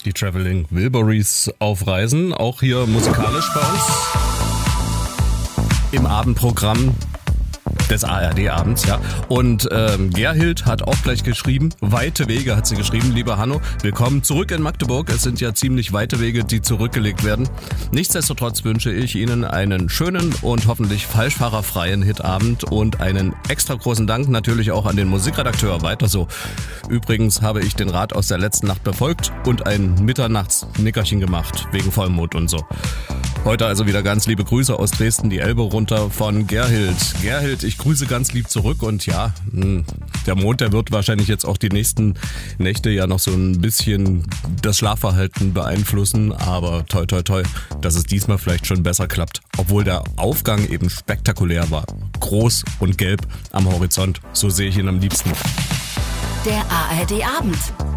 Die Traveling Wilburys auf Reisen, auch hier musikalisch bei uns im Abendprogramm des ARD-Abends, ja. Und Gerhild hat auch gleich geschrieben, weite Wege hat sie geschrieben. Lieber Hanno, willkommen zurück in Magdeburg. Es sind ja ziemlich weite Wege, die zurückgelegt werden. Nichtsdestotrotz wünsche ich Ihnen einen schönen und hoffentlich falschfahrerfreien Hitabend und einen extra großen Dank natürlich auch an den Musikredakteur. Weiter so. Übrigens habe ich den Rat aus der letzten Nacht befolgt und ein Mitternachtsnickerchen gemacht, wegen Vollmond und so. Heute also wieder ganz liebe Grüße aus Dresden, die Elbe runter von Gerhild. Gerhild, ich grüße ganz lieb zurück und ja, der Mond, der wird wahrscheinlich jetzt auch die nächsten Nächte ja noch so ein bisschen das Schlafverhalten beeinflussen, aber toi toi toi, dass es diesmal vielleicht schon besser klappt, obwohl der Aufgang eben spektakulär war. Groß und gelb am Horizont, so sehe ich ihn am liebsten. Der ARD-Abend.